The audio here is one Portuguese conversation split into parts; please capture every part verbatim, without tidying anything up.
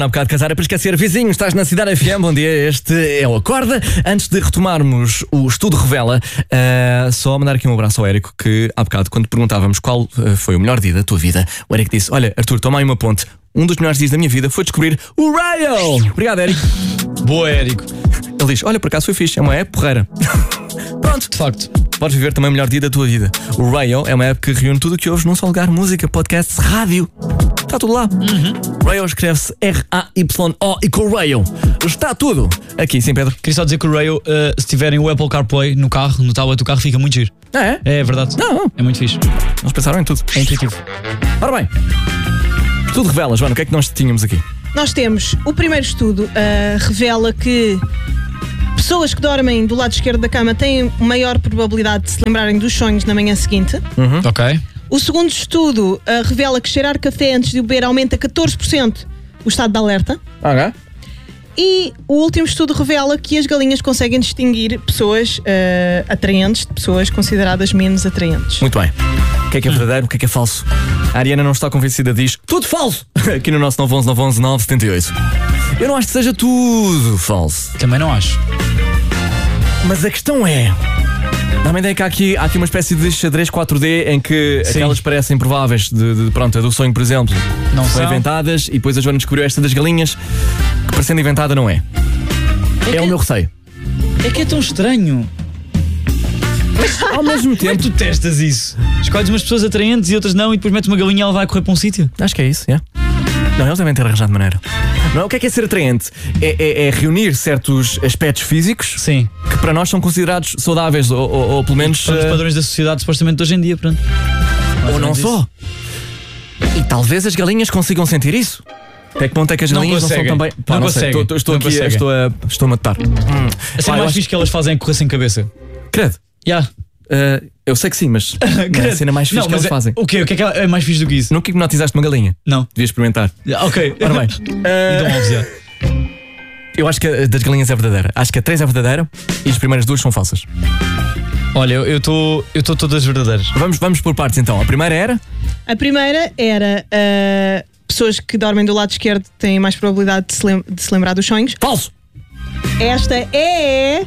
Há um bocado de casar é para esquecer. Vizinho, estás na Cidade F M, bom dia, este é o Acorda. Antes de retomarmos o Estudo Revela, uh, só mandar aqui um abraço ao Érico, que há bocado, quando perguntávamos qual uh, foi o melhor dia da tua vida, o Érico disse: olha, Arthur, toma aí uma ponte. Um dos melhores dias da minha vida foi descobrir o Rail. Obrigado, Érico. Boa, Érico. Ele diz: olha, por acaso foi fixe, é uma app porreira. Pronto, de facto. Podes viver também o melhor dia da tua vida. O Rail é uma app que reúne tudo o que ouves num só lugar: música, podcasts, rádio. Está tudo lá. Uhum. Rail escreve-se R A Y O e com o Rail está tudo aqui, sim, Pedro. Queria só dizer que o Rail, uh, se tiverem o Apple CarPlay no carro, no tablet do carro, fica muito giro. Ah, é? É verdade. Não. É muito fixe. Eles pensaram em tudo. É intuitivo. Ora bem, tudo revela, Joana, o que é que nós tínhamos aqui? Nós temos o primeiro estudo, uh, revela que pessoas que dormem do lado esquerdo da cama têm maior probabilidade de se lembrarem dos sonhos na manhã seguinte. Uhum. Ok. O segundo estudo uh, revela que cheirar café antes de beber aumenta catorze por cento o estado de alerta. Ok. E o último estudo revela que as galinhas conseguem distinguir pessoas uh, atraentes de pessoas consideradas menos atraentes. Muito bem. O que é que é verdadeiro, o que é que é falso? A Ariana não está convencida, diz tudo falso! Aqui no nosso nove um um nove um um nove sete oito. Eu não acho que seja tudo falso. Também não acho. Mas a questão é... Dá-me a ideia que há aqui, há aqui uma espécie de xadrez quatro D em que Sim. aquelas parecem prováveis de, de, pronto, a do sonho, por exemplo, não são são inventadas, e depois a Joana descobriu esta das galinhas, que parecendo inventada não é. É, é que, o meu receio. É que é tão estranho. Ao mesmo Como é tempo... que tu testas isso? Escolhes umas pessoas atraentes e outras não, e depois metes uma galinha e ela vai correr para um sítio? Acho que é isso, é? Não, eles devem ter arranjado maneira. Não, o que é que é ser atraente? É, é, é reunir certos aspectos físicos. Sim. Que para nós são considerados saudáveis, ou, ou, ou pelo menos... São os padrões da sociedade, supostamente, de hoje em dia, pronto. Ou não só. E talvez as galinhas consigam sentir isso. Até que ponto é que as Não galinhas não, são conseguem. também... Pá, Não não sei, conseguem. estou, estou Não aqui, conseguem. estou a, estou a matar. Hum. A cena Pá, eu mais acho- fixe que elas fazem é correr sem cabeça. Credo. Já. Yeah. Uh, eu sei que sim, mas não é a cena mais fixe Não, que mas eles é- fazem. O quê? O que é que é mais fixe do que isso? Nunca hipnotizaste uma galinha? Não. Devias experimentar. Ok. Ora bem. Então, Uh, óbvio, já. eu acho que a das galinhas é verdadeira. Acho que a três é verdadeira e as primeiras duas são falsas. Olha, eu estou eu estou todas verdadeiras. Vamos, vamos por partes então. A primeira era... A primeira era uh, pessoas que dormem do lado esquerdo têm mais probabilidade de se, lem- de se lembrar dos sonhos. Falso! Esta é...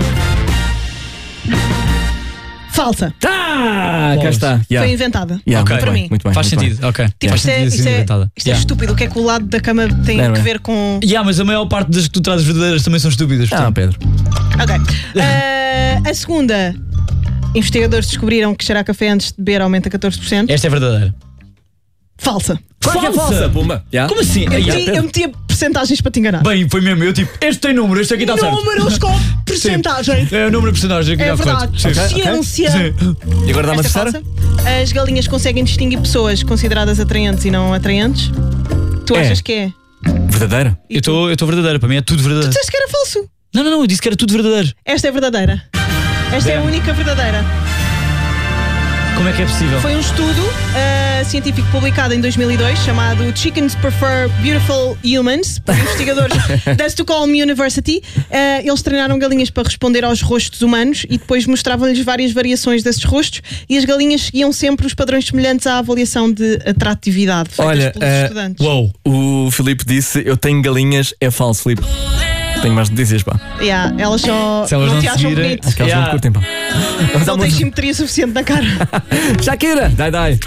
falsa. Ah, cá Falso. está. Yeah. Foi inventada. Yeah, Ok. muito Para bem, mim. muito bem, Faz muito sentido, bem. ok. Tipo, Faz isto é, sentido isto ser é, inventada. isto é Yeah. estúpido. O que é que o lado da cama tem Não, não que é? ver com... Yeah, mas a maior parte das que tu trazes verdadeiras também são estúpidas. Ah, portanto. Pedro. Ok. Uh, a segunda... Investigadores descobriram que cheirar café antes de beber aumenta catorze por cento. Esta é verdadeira. Falsa. Claro que é Falsa? falsa, pumba. Yeah. Como assim? Eu Ai, meti, ah, eu meti percentagens para te enganar. Bem, foi mesmo. Eu tipo, este tem número, este aqui está certo. Números com percentagem. É o número de personagem aqui É está verdade. correto. Sim. Ciência. Sim. E agora dá uma Esta é terceira? falsa. As galinhas conseguem distinguir pessoas consideradas atraentes e não atraentes. Tu É. achas que é? Verdadeira? E Eu tu? estou verdadeira, para mim é tudo verdadeiro. Disseste que era falso. Não, não, não, eu disse que era tudo verdadeiro. Esta é verdadeira. Esta é a Damn. única verdadeira. Como é que é possível? Foi um estudo uh, científico publicado em dois mil e dois chamado Chickens Prefer Beautiful Humans por investigadores da Stockholm University. Uh, eles treinaram galinhas para responder aos rostos humanos e depois mostravam-lhes várias variações desses rostos e as galinhas seguiam sempre os padrões semelhantes à avaliação de atratividade feitas Olha, pelos uh, estudantes. Uou. o Filipe disse: eu tenho galinhas, é falso, Filipe. Tenho mais notícias, pá. Yeah, elas só Se elas não não te acham seguirem- bonito. Acho que elas Yeah. não te curtem, pá. Vamos à Não tens música. simetria suficiente na cara. Shakira, dai, dai.